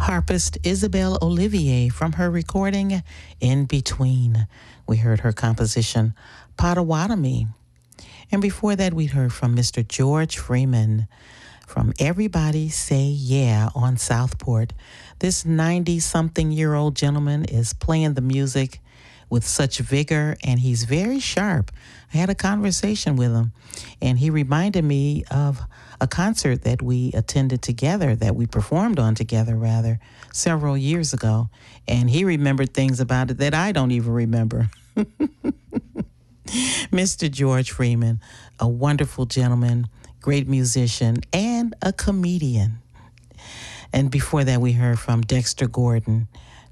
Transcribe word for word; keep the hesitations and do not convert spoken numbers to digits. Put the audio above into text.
harpist Isabelle Olivier from her recording In Between. We heard her composition Potawatomi. And before that, we heard from Mister George Freeman from Everybody Say Yeah on Southport. This ninety-something-year-old gentleman is playing the music with such vigor, and he's very sharp. I had a conversation with him, and he reminded me of a concert that we attended together, that we performed on together, rather, several years ago. And he remembered things about it that I don't even remember. Mister George Freeman, a wonderful gentleman, great musician, and a comedian. And before that, we heard from Dexter Gordon